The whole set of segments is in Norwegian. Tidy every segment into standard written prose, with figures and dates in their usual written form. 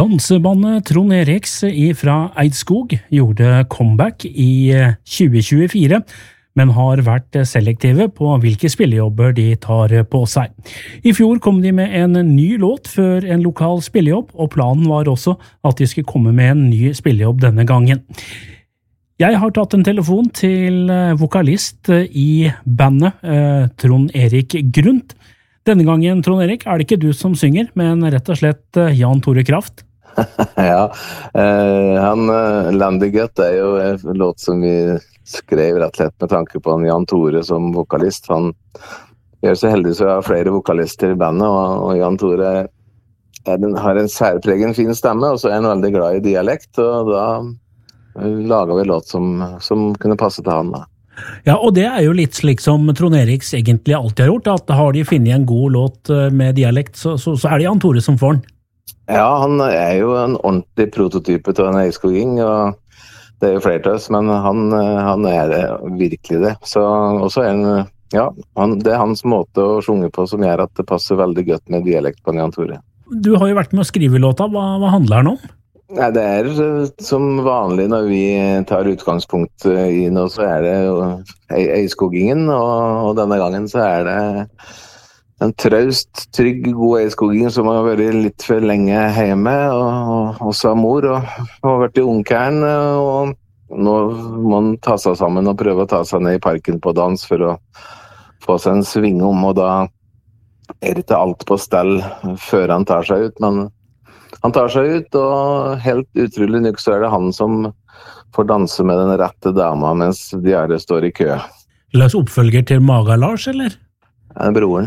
Dansebandet Trond Eriks fra Eidskog gjorde comeback i 2024, men har vært selektive på hvilke spillejobber de tar på seg. I fjor kom de med en ny låt før en lokal spillejobb, og planen var også at de skulle komme med en ny spillejobb denne gangen. Jeg har tatt en telefon til vokalist i bandet, Trond Erik Grundt. Denne gangen, Trond Erik, det ikke du som synger, men rett og slett Jan Tore Kraft. Ja, Landegutt jo en låt som vi skrev rett og slett med tanke på Jan Tore som vokalist. Han så heldig så har flere vokalister i bandet, og Jan Tore har en særpregen fin stemme, og så han veldig glad i dialekt, og da laget vi en låt som kunne passe til han da. Ja, og det jo litt slik som Trond Eriks egentlig alltid har gjort, at har de funnet en god låt med dialekt, så det Jan Tore som får den. Ja, han jo en ordentlig prototype til en eiskoging, og det jo flere til oss, men han det virkelig det. Så også det hans måte å sjunge på som gjør at det passer veldig godt med dialekt på Jan Tore. Du har jo vært med å skrive låta, hva handler den om? Nei, det som vanlig når vi tar utgangspunkt i noe, så det eiskogingen, og denne gangen så det en traust, trygg, god eiskoging som har vært litt for lenge hjemme, og også har mor, og vært i ungkern, og nå må man ta seg sammen og prøve å ta seg ned i parken på dans for å få seg en sving om, og da det ikke alt på stell før han tar seg ut, men han tar seg ut, og helt utrolig nok så det han som får danse med den rette dama mens de andre står i kø. Slags oppfølger til Maga Lars, eller? Ja, broren.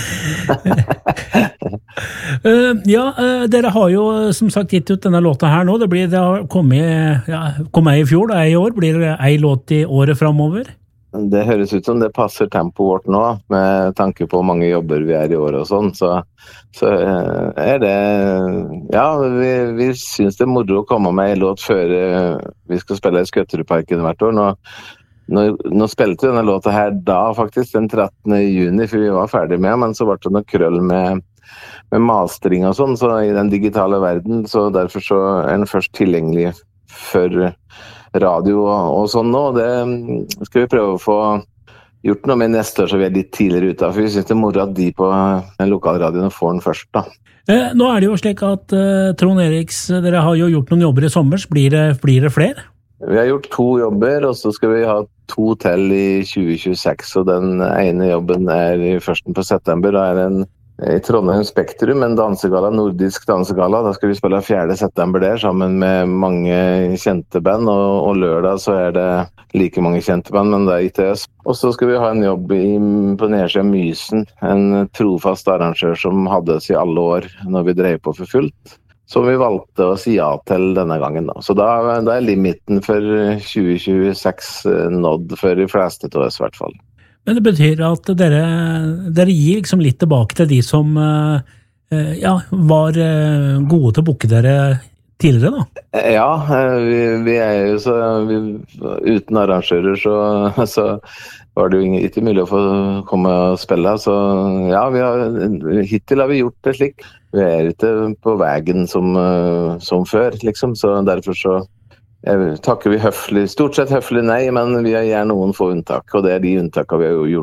Dere har jo som sagt gitt ut denne låta her nå. Det har kommet i fjor, i år. Blir det en låt i året fremover? Det høres ut som det passer tempoet vårt nå, med tanke på hvor mange jobber vi i år og sånn, så det, ja, vi synes det moro å komme med en låt før vi skal spille i Skøtterudparken hvert år. Nå spilte vi denne låta her da faktisk, den 13. juni, for vi var ferdig med, men så ble det noe krøll med mastering og sånn, så i den digitale verden, så derfor så den først tilgjengelig for radio og sånn nå. Det skal vi prøve å få gjort noe med neste år, så vi litt tidligere ute, for vi synes det moro at de på lokalradioen får den først da. Nå det jo slik at Trond Eriks, dere har jo gjort noen jobber i sommer, blir det flere? Vi har gjort 2 jobber, og så skal vi ha 2 til i 2026, og den ene jobben i 1. på september, da den i Trondheim Spektrum, en dansegala, nordisk dansegala. Da skal vi spille 4. september der, sammen med mange kjente band, og lørdag så det like mange kjente band, men det ikke oss. Og så skal vi ha en jobb på Nedsjø Mysen, en trofast arrangør som hadde oss i alle år når vi drev på for fullt, som vi valgte å si ja til denne gangen da. Så da limiten for 2026 nådd for de fleste til oss i hvert fall. Men det betyr at dere gir liksom litt tilbake til de som var gode til å booke dere tidligere da? Ja, vi jo så uten arrangører så var det jo ikke mulig å få komme og spille, så ja, hittil har vi gjort det slik. Vi ikke på veien som før, liksom, så derfor så takker vi høflig, stort sett høflig nei, men vi gjør noen få unntak, og det de unntakene vi har gjort.